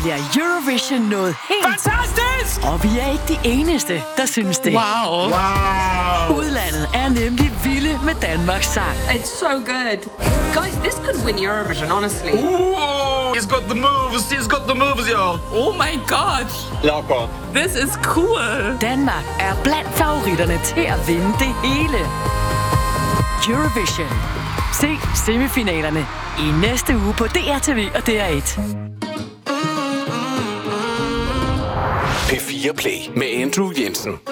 bliver Eurovision noget helt... Fantastisk! Og vi er ikke de eneste, der synes det. Wow. Udlandet er nemlig vilde med Danmarks sang. It's so good. Guys, this could win Eurovision, honestly. Ooh, he's got the moves. He's got the moves, y'all. Oh my god. Locker. This is cool. Danmark er blandt favoritterne til at vinde det hele. Eurovision. Se semifinalerne i næste uge på DRTV og DR1. P4 Play med Andrew Jensen.